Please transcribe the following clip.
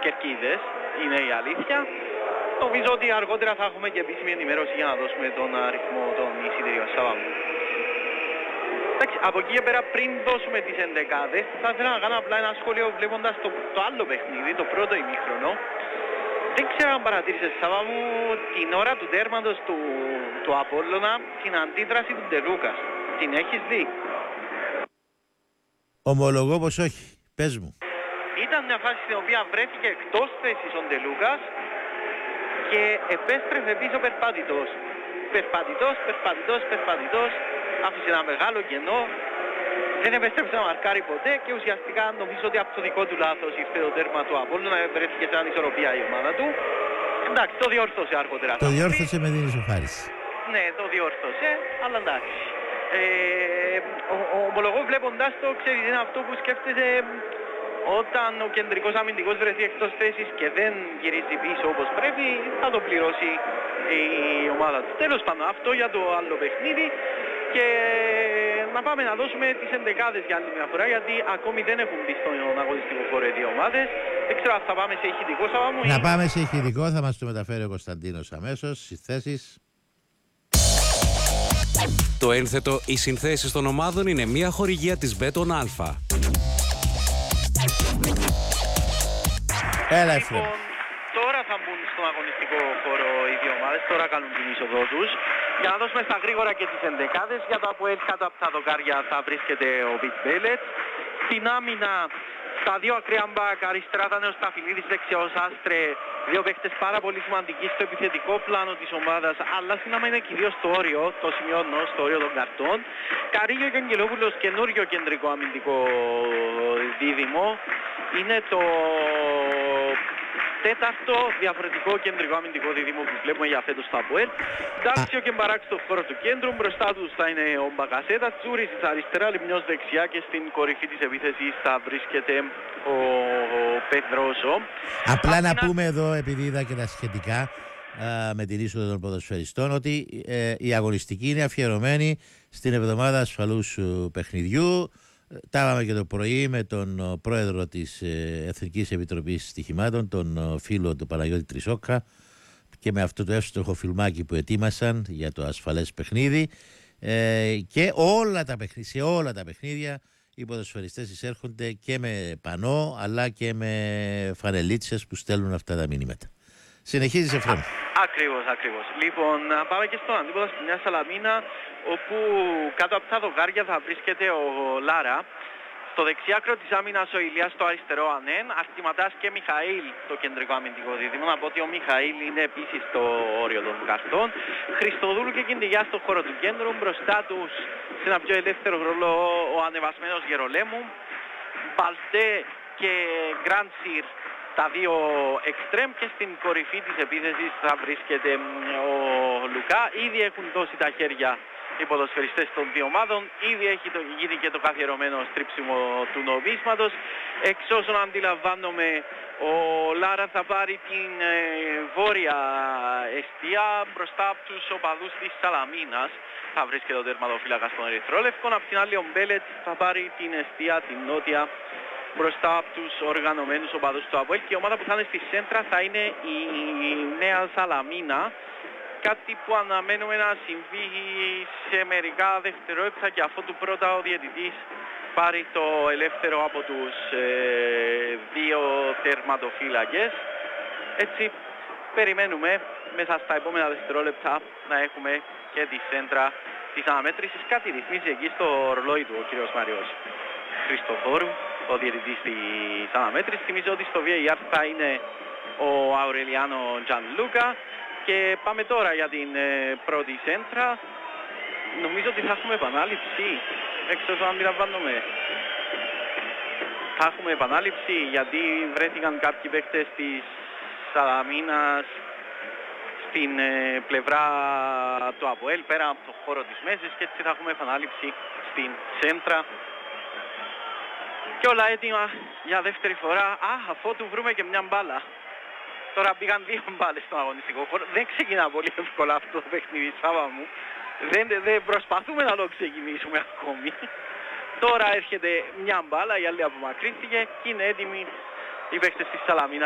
κερκίδες, είναι η αλήθεια. Νομίζω ότι αργότερα θα έχουμε και επίσημη ενημέρωση για να δώσουμε τον αριθμό των εισιτηρίων. Εντάξει, από εκεί και πέρα πριν δώσουμε τις ενδεκάδες, θα ήθελα να κάνω απλά ένα σχόλιο βλέποντας το άλλο παιχνίδι, το πρώτο ημίχρονο. Δεν ξέρω αν παρατήρησες, Σάβα μου, την ώρα του τέρματος του Απόλλωνα, την αντίδραση του Ντελούκας. Την έχεις δει? Ομολογώ πως όχι. Πες μου. Ήταν μια φάση στην οποία βρέθηκε εκτός θέσης ο Ντελούκας και επέστρεφε πίσω περπατητός. Περπατητός, άφησε ένα μεγάλο κενό, δεν επέστρεψε να μαρκάρει ποτέ και ουσιαστικά νομίζω ότι από το δικό του λάθος ήρθε το τέρμα του Απόλλωνα, βρέθηκε σε ανισορροπία η ομάδα του. Εντάξει, το διόρθωσε αργότερα. Το διόρθωσε με την ισοφάριση. Ναι, το διόρθωσε, αλλά εντάξει. Ομολογώ βλέποντας το, ξέρεις, είναι αυτό που σκέφτεσαι όταν ο κεντρικός αμυντικός βρεθεί εκτός θέσης και δεν γυρίζει πίσω όπως πρέπει, θα το πληρώσει η ομάδα του. Τέλος πάντων, αυτό για το άλλο παιχνίδι. Και να πάμε να δώσουμε τις ενδεκάδες για άλλη μια φορά, γιατί ακόμη δεν έχουν μπει στον αγωνιστικό χώρο οι δύο ομάδες. Δεν ξέρω αν θα πάμε σε ηχητικό, Σάβα μου. Να πάμε σε ηχητικό, θα μας το μεταφέρει ο Κωνσταντίνος αμέσως στις θέσεις. Το ένθετο «Οι συνθέσεις των ομάδων» είναι μια χορηγία της Μπέτον Αλφα. Έλα, Εφραίμ. Τώρα θα μπουν στον αγωνιστικό χώρο οι δύο ομάδες, τώρα κάνουν την είσοδό τους. Για να δώσουμε στα γρήγορα και τις ενδεκάδες, για το ΑΠΟΕΛ κάτω από τα δοκάρια θα βρίσκεται ο Βιτ Μπέλετ. Στην άμυνα, στα δύο ακραία μπακ, αριστερά θα είναι ο Σταφυλίδης, δεξιός Άστρε, δύο παίκτες πάρα πολύ σημαντικοί στο επιθετικό πλάνο της ομάδας, αλλά στην άμυνα είναι κυρίως στο όριο, το σημειώνω, στο όριο των καρτών. Καρίνιο και Αγγελόπουλος, καινούριο κεντρικό αμυντικό δίδυμο, είναι το τέταρτο διαφορετικό κεντρικό αμυντικό δίδυμο που βλέπουμε για φέτος στο ΑΠΟΕΛ. Ντάξιο και Μπαράκ στο χώρο του κέντρου, μπροστά τους θα είναι ο Μπακασέτα, Τσούρης αριστερά, Λιμνιός δεξιά και στην κορυφή της επίθεσης θα βρίσκεται ο Πεδρόσο. Απλά να πούμε εδώ, επειδή είδα και τα σχετικά με την είσοδο των ποδοσφαιριστών, ότι η αγωνιστική είναι αφιερωμένη στην εβδομάδα ασφαλούς παιχνιδιού. Τα είπαμε και το πρωί με τον πρόεδρο της Εθνικής Επιτροπής Στοιχημάτων, τον φίλο του Παναγιώτη Τρισόκα, και με αυτό το εύστοχο φιλμάκι που ετοίμασαν για το ασφαλές παιχνίδι, και σε όλα τα παιχνίδια οι ποδοσφαιριστές εισέρχονται και με πανό αλλά και με φανελίτσες που στέλνουν αυτά τα μηνύματα. Συνεχίζεις, Εφραίμ. Ακριβώς. Λοιπόν, να πάμε και στον αντίποδα στη Νέα Σαλαμίνα, όπου κάτω από τα δοκάρια θα βρίσκεται ο Λάρα. Στο δεξιάκρο της άμυνας ο Ηλιάς, στο αριστερό Ανέν, Αρτηματάς και Μιχαήλ το κεντρικό αμυντικό δίδυμο. Να πω ότι ο Μιχαήλ είναι επίσης στο όριο των καρτών. Χριστοδούλου και Κιντιγιά στο χώρο του κέντρου. Μπροστά τους σε ένα πιο ελεύθερο ρόλο ο ανεβασμένος Γερολέμου. Μπαλτέ και Γκράντσιρ, τα δύο εξτρέμ, και στην κορυφή της επίθεσης θα βρίσκεται ο Λουκά. Ήδη έχουν δώσει τα χέρια οι ποδοσφαιριστές των δύο ομάδων, ήδη έχει γίνει και το καθιερωμένο στρίψιμο του νομίσματος. Εξ όσων αντιλαμβάνομαι, ο Λάρα θα πάρει την βόρεια εστία μπροστά από τους οπαδούς της Σαλαμίνας. Θα βρίσκεται ο τερματοφύλακας των Ερυθρόλευκων. Απ' την άλλη ο Μπέλετ θα πάρει την εστία, την νότια, μπροστά από τους οργανωμένους οπαδούς του ΑΠΟΕΛ, και η ομάδα που θα είναι στη σέντρα θα είναι η Νέα Σαλαμίνα. Κάτι που αναμένουμε να συμβεί σε μερικά δευτερόλεπτα, και αφού του πρώτα ο διαιτητής πάρει το ελεύθερο από τους δύο τερματοφύλακες. Έτσι περιμένουμε μέσα στα επόμενα δευτερόλεπτα να έχουμε και τη σέντρα της αναμέτρησης. Κάτι ρυθμίζει εκεί στο ρολόι του ο κύριος Μάριος Χριστοφόρου, ο διαιτητής της αναμέτρησης. Θυμίζω ότι στο VAR θα είναι ο Αουρελιάνο Τζανλούκα. Και πάμε τώρα για την πρώτη σέντρα. Νομίζω ότι θα έχουμε επανάληψη, εξ όσων αντιλαμβάνομαι. Θα έχουμε επανάληψη, γιατί βρέθηκαν κάποιοι παίκτες της Σαλαμίνας στην πλευρά του ΑΠΟΕΛ, πέρα από το χώρο της μέσης, και έτσι θα έχουμε επανάληψη στην σέντρα. Και όλα έτοιμα για δεύτερη φορά. Αφού του βρούμε και μια μπάλα. Τώρα πήγαν δύο μπάλες στον αγωνιστικό χώρο. Δεν ξεκινά πολύ εύκολα αυτό το παιχνίδι, Σάβα μου. Δεν προσπαθούμε να το ξεκινήσουμε ακόμη. Τώρα έρχεται μια μπάλα, η άλλη απομακρύνθηκε και είναι έτοιμοι οι παίκτες της Σαλαμίνας